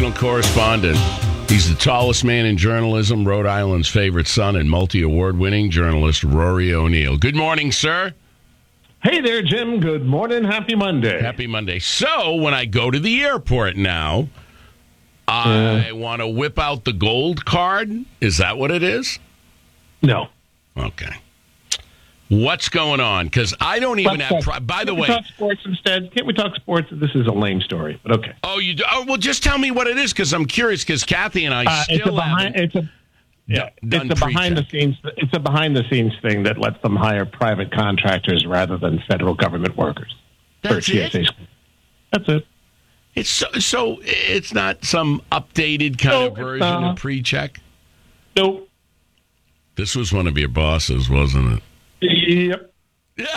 national correspondent. He's the tallest man in journalism, Rhode Island's favorite son, and multi-award-winning journalist Rory O'Neill. Good morning, sir. Hey there, Jim. Good morning. Happy Monday. Happy Monday. So, when I go to the airport now, I want to whip out the gold card. Is that what it is? No. Okay. What's going on? Because I don't even have... By the way... Can we talk sports instead? Can't we talk sports? This is a lame story, but okay. Oh, you do? Oh, well, just tell me what it is, because I'm curious, because Kathy and I still haven't... It's a behind the scenes thing that lets them hire private contractors rather than federal government workers. That's it? That's it. It's so it's not some updated kind of version of pre-check? Nope. This was one of your bosses, wasn't it? Yep.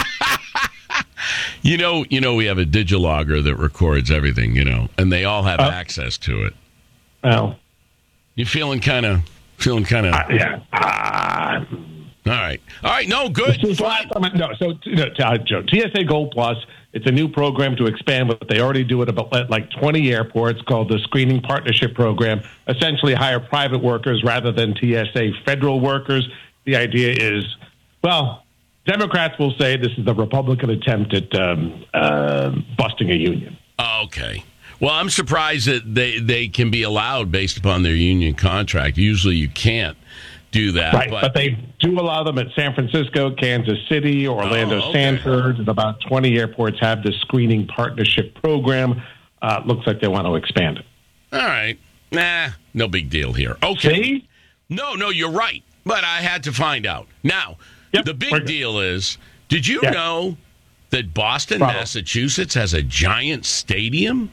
You know, we have a digilogger that records everything, and they all have access to it. Well, you feeling kind of. Yeah. All right. No, good. Joe, TSA Gold Plus. It's a new program to expand what they already do at about like 20 airports called the Screening Partnership Program. Essentially, hire private workers rather than TSA federal workers. The idea is, well, Democrats will say this is the Republican attempt at busting a union. Okay. Well, I'm surprised that they can be allowed based upon their union contract. Usually you can't do that. Right, but they do allow them at San Francisco, Kansas City, Orlando, Sanford, and about 20 airports have this screening partnership program. Looks like they want to expand it. All right. Nah, no big deal here. Okay. See? No, you're right. But I had to find out. Now, the big deal is, did you know that Boston, Massachusetts has a giant stadium?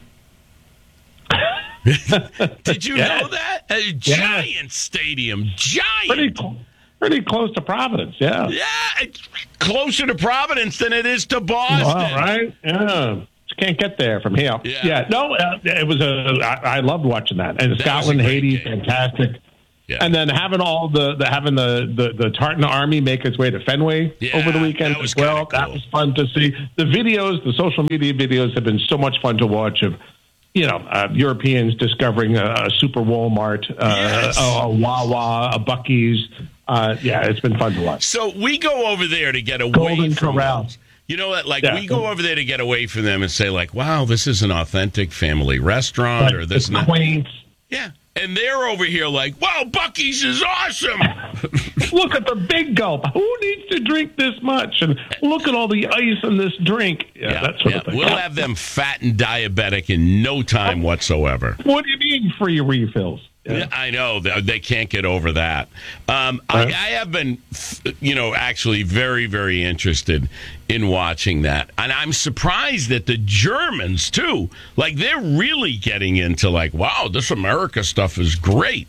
Did you know that? A giant stadium. Giant. Pretty close to Providence, yeah. Yeah, it's closer to Providence than it is to Boston. All right, yeah. Just can't get there from here. Yeah. No, it was I loved watching that. And that Scotland, Haiti, game. Fantastic. Yeah. And then having the Tartan Army make its way to Fenway over the weekend as well. Cool. That was fun to see. The videos, the social media videos have been so much fun to watch of, Europeans discovering a Super Walmart, a Wawa, a Buc-ee's. It's been fun to watch. So we go over there to get away Golden from Corral. them. You know what? We go over there to get away from them and say, wow, this is an authentic family restaurant, or this is quaint. Yeah. And they're over here wow, Buc-ee's is awesome. Look at the big gulp. Who needs to drink this much? And look at all the ice in this drink. That's what we'll have them fat and diabetic in no time whatsoever. What do you mean free refills? Yeah. I know. They can't get over that. I have been, actually very, very interested in watching that. And I'm surprised that the Germans, too, they're really getting into, wow, this America stuff is great,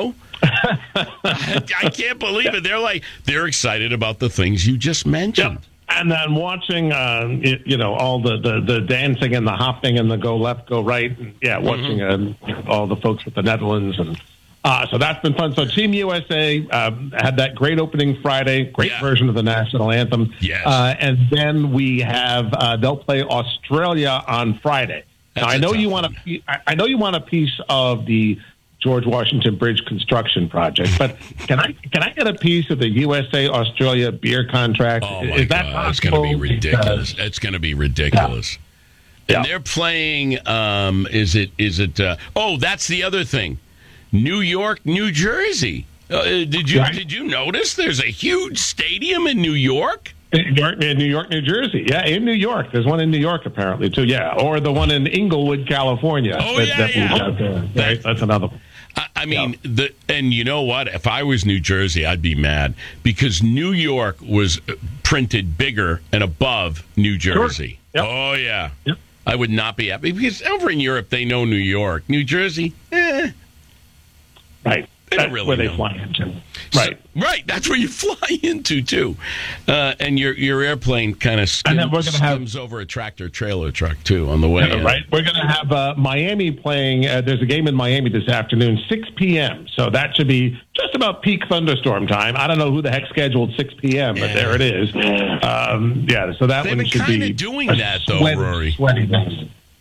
I can't believe it. They're excited about the things you just mentioned. Yep. And then watching, all the dancing and the hopping and the go left, go right. And, watching all the folks with the Netherlands. And so that's been fun. So Team USA had that great opening Friday, great version of the national anthem. Yes. And then we have, they'll play Australia on Friday. Now, I know you want a piece of the George Washington Bridge construction project, but can I get a piece of the USA-Australia beer contract? Oh my God, it's going to be ridiculous. It's going to be ridiculous. Yeah. And they're playing. That's the other thing. New York, New Jersey. Did you notice? There's a huge stadium in New York. In New York, New Jersey. Yeah, in New York. There's one in New York, apparently, too. Yeah, or the one in Inglewood, California. Right? That's another one. I mean, and you know what? If I was New Jersey, I'd be mad because New York was printed bigger and above New Jersey. Sure. Yep. Oh, yeah. Yep. I would not be happy because over in Europe, they know New York. New Jersey, Right. That's really where they fly into. Right. Right. That's where you fly into, too. And your airplane kind of skims over a tractor-trailer truck, too, on the way in. Right. We're going to have Miami playing. There's a game in Miami this afternoon, 6 p.m. So that should be just about peak thunderstorm time. I don't know who the heck scheduled 6 p.m., but there it is. So that one should be doing that, though, Rory. Sweaty mess.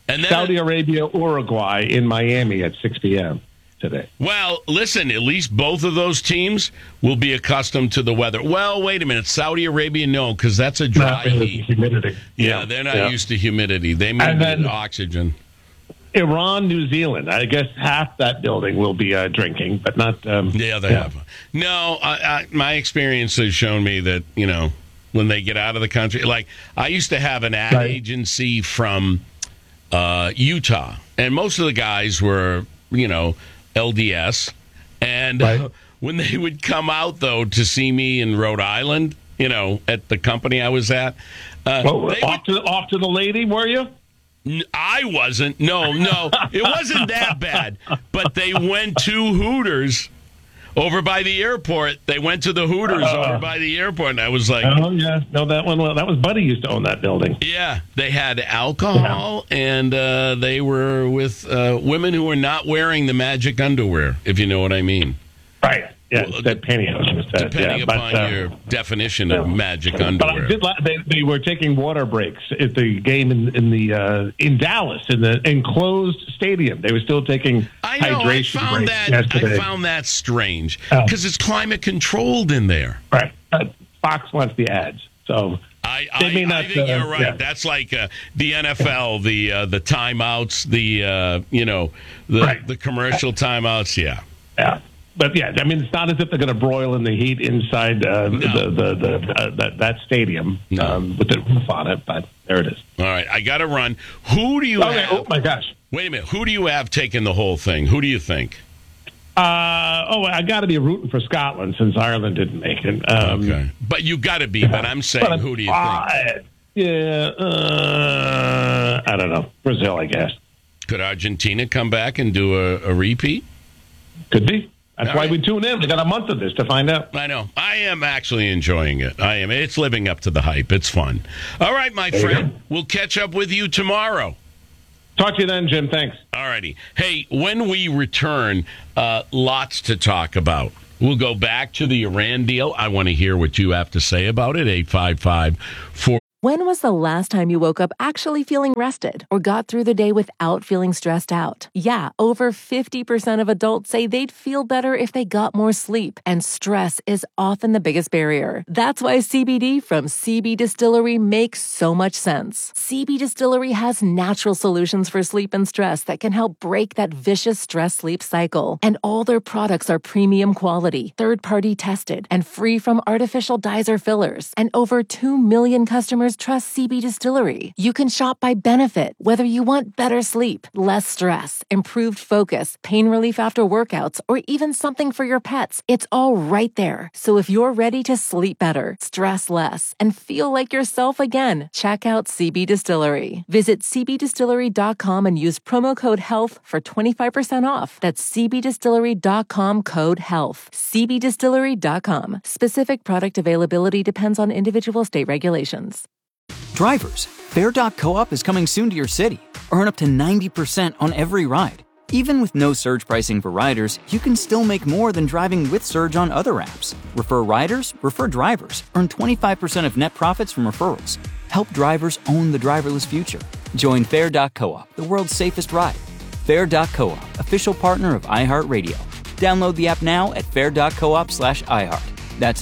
And then Saudi Arabia, Uruguay in Miami at 6 p.m. today. Well, listen, at least both of those teams will be accustomed to the weather. Well, wait a minute. Saudi Arabia, no, because that's a dry heat. Humidity. Yeah, they're not used to humidity. They may need oxygen. Iran, New Zealand. I guess half that building will be drinking, but not. They have. No, my experience has shown me that, when they get out of the country, like I used to have an ad agency from Utah, and most of the guys were, LDS. And when they would come out, though, to see me in Rhode Island, at the company I was at. Off to the lady, were you? I wasn't. No. It wasn't that bad. But they went to Hooters over by the airport. They went to the Hooters over by the airport, and I was like... Oh, yeah. No, that one. Well, that was Buddy used to own that building. Yeah. They had alcohol, and they were with women who were not wearing the magic underwear, if you know what I mean. Right. Yeah, that pantyhose. Depending upon your definition of magic underwear. But they were taking water breaks at the game in Dallas, in the enclosed stadium. They were still taking hydration breaks yesterday. I found that strange, because it's climate controlled in there. Right. Fox wants the ads, so... I think you're right. Yeah. That's like the NFL, the timeouts, the commercial timeouts. Yeah. Yeah. But I mean, it's not as if they're going to broil in the heat inside that stadium with the roof on it. But there it is. All right, I got to run. Who do you have? Oh my gosh! Wait a minute. Who do you have taking the whole thing? Who do you think? I got to be rooting for Scotland since Ireland didn't make it. Okay, but you got to be. But I'm saying, who do you think? Yeah, I don't know. Brazil, I guess. Could Argentina come back and do a repeat? Could be. That's why we tune in. We got a month of this to find out. I know. I am actually enjoying it. I am. It's living up to the hype. It's fun. All right, my friend. We'll catch up with you tomorrow. Talk to you then, Jim. Thanks. All righty. Hey, when we return, lots to talk about. We'll go back to the Iran deal. I want to hear what you have to say about it. 855-4. When was the last time you woke up actually feeling rested or got through the day without feeling stressed out? Yeah, over 50% of adults say they'd feel better if they got more sleep, and stress is often the biggest barrier. That's why CBD from CB Distillery makes so much sense. CB Distillery has natural solutions for sleep and stress that can help break that vicious stress-sleep cycle. And all their products are premium quality, third-party tested, and free from artificial dyes or fillers. And over 2 million customers trust CB Distillery. You can shop by benefit, whether you want better sleep, less stress, improved focus, pain relief after workouts, or even something for your pets. It's all right there. So if you're ready to sleep better, stress less, and feel like yourself again, check out CB Distillery. Visit cbdistillery.com and use promo code HEALTH for 25% off. That's cbdistillery.com, code HEALTH. cbdistillery.com. Specific product availability depends on individual state regulations. Drivers, Fare.coop is coming soon to your city. Earn up to 90% on every ride. Even with no surge pricing for riders, you can still make more than driving with Surge on other apps. Refer riders, refer drivers. Earn 25% of net profits from referrals. Help drivers own the driverless future. Join Fare.coop, the world's safest ride. Fare.coop, official partner of iHeartRadio. Download the app now at fare.coop/iHeart. That's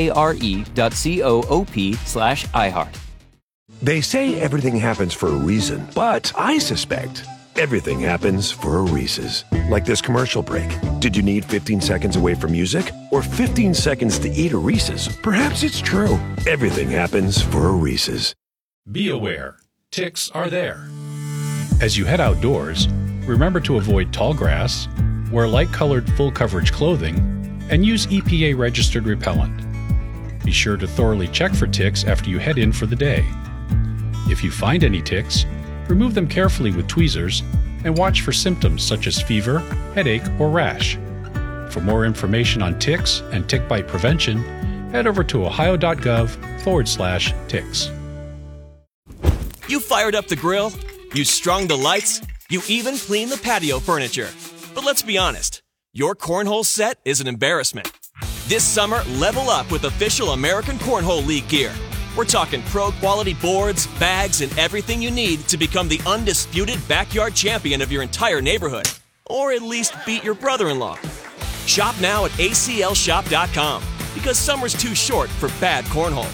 FARE.coop/iHeart. They say everything happens for a reason, but I suspect everything happens for a Reese's. Like this commercial break. Did you need 15 seconds away from music? Or 15 seconds to eat a Reese's? Perhaps it's true. Everything happens for a Reese's. Be aware, ticks are there. As you head outdoors, remember to avoid tall grass, wear light-colored full-coverage clothing, and use EPA-registered repellent. Be sure to thoroughly check for ticks after you head in for the day. If you find any ticks, remove them carefully with tweezers and watch for symptoms such as fever, headache, or rash. For more information on ticks and tick bite prevention, head over to ohio.gov/ticks. You fired up the grill, you strung the lights, you even cleaned the patio furniture. But let's be honest, your cornhole set is an embarrassment. This summer, level up with official American Cornhole League gear. We're talking pro-quality boards, bags, and everything you need to become the undisputed backyard champion of your entire neighborhood. Or at least beat your brother-in-law. Shop now at aclshop.com, because summer's too short for bad cornhole.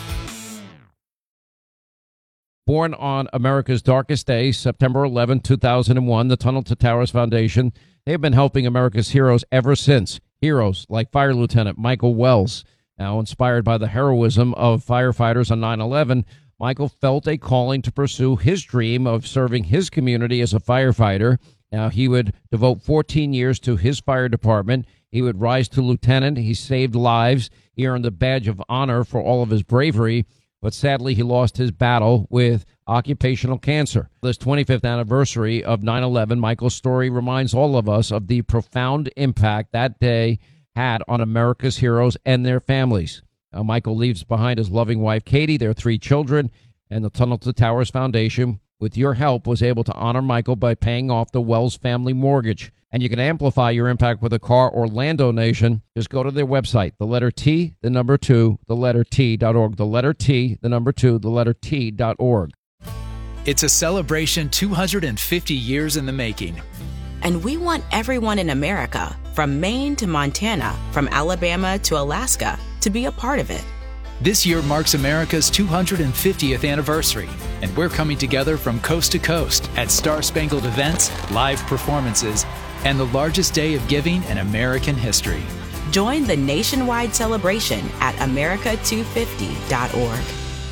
Born on America's darkest day, September 11, 2001, the Tunnel to Towers Foundation, they have been helping America's heroes ever since. Heroes like Fire Lieutenant Michael Wells. Now inspired by the heroism of firefighters on 9/11, Michael felt a calling to pursue his dream of serving his community as a firefighter. Now, he would devote 14 years to his fire department. He would rise to lieutenant. He saved lives. He earned the badge of honor for all of his bravery. But sadly, he lost his battle with occupational cancer. This 25th anniversary of 9/11, Michael's story reminds all of us of the profound impact that day had on America's heroes and their families. Michael leaves behind his loving wife, Katie, their 3 children, and the Tunnel to Towers Foundation, with your help, was able to honor Michael by paying off the Wells family mortgage. And you can amplify your impact with a car or land donation. Just go to their website, the letter T, the number 2, the letter T.org, the letter T, the number 2, the letter T.org. It's a celebration 250 years in the making. And we want everyone in America, from Maine to Montana, from Alabama to Alaska, to be a part of it. This year marks America's 250th anniversary, and we're coming together from coast to coast at Star-Spangled events, live performances, and the largest day of giving in American history. Join the nationwide celebration at America250.org.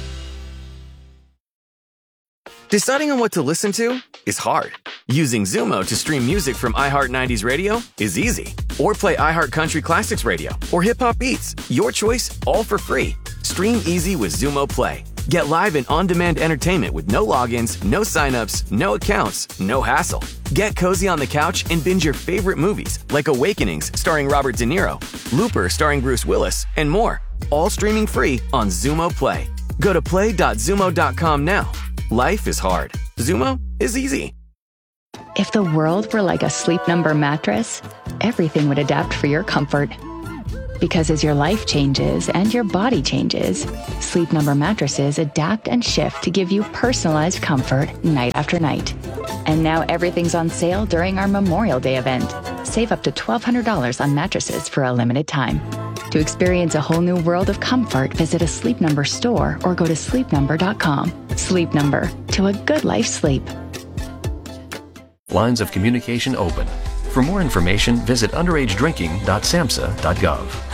Deciding on what to listen to is hard. Using Zumo to stream music from iHeart 90s Radio is easy. Or play iHeart Country Classics Radio or Hip Hop Beats. Your choice, all for free. Stream easy with Zumo Play. Get live and on-demand entertainment with no logins, no signups, no accounts, no hassle. Get cozy on the couch and binge your favorite movies like Awakenings starring Robert De Niro, Looper starring Bruce Willis, and more. All streaming free on Zumo Play. Go to play.zumo.com now. Life is hard. Zumo is easy. If the world were like a Sleep Number mattress, everything would adapt for your comfort. Because as your life changes and your body changes, Sleep Number mattresses adapt and shift to give you personalized comfort night after night. And now everything's on sale during our Memorial Day event. Save up to $1,200 on mattresses for a limited time. To experience a whole new world of comfort, visit a Sleep Number store or go to sleepnumber.com. Sleep Number, to a good life sleep. Lines of communication open. For more information, visit underagedrinking.samhsa.gov.